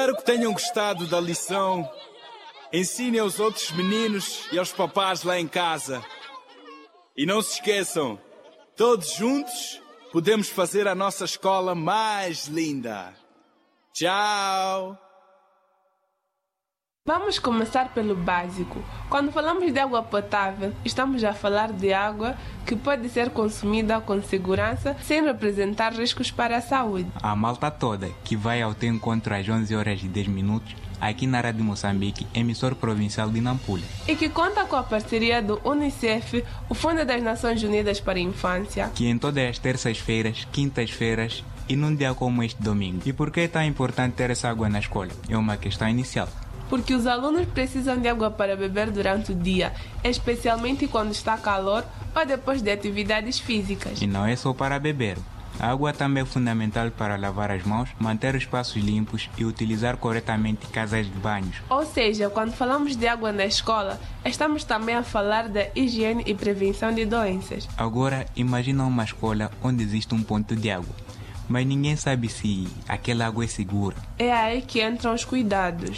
Espero que tenham gostado da lição. Ensinem aos outros meninos e aos papás lá em casa. E não se esqueçam, todos juntos podemos fazer a nossa escola mais linda. Tchau! Vamos começar pelo básico. Quando falamos de água potável, estamos a falar de água que pode ser consumida com segurança sem representar riscos para a saúde. A malta toda que vai ao teu encontro às 11h10, aqui na Rádio Moçambique, emissor provincial de Nampula. E que conta com a parceria do UNICEF, o Fundo das Nações Unidas para a Infância. Que em todas as terças-feiras, quintas-feiras e num dia como este domingo. E por que é tão importante ter essa água na escola? É uma questão inicial. Porque os alunos precisam de água para beber durante o dia, especialmente quando está calor ou depois de atividades físicas. E não é só para beber. A água também é fundamental para lavar as mãos, manter os espaços limpos e utilizar corretamente casas de banhos. Ou seja, quando falamos de água na escola, estamos também a falar da higiene e prevenção de doenças. Agora, imagina uma escola onde existe um ponto de água, mas ninguém sabe se aquela água é segura. É aí que entram os cuidados.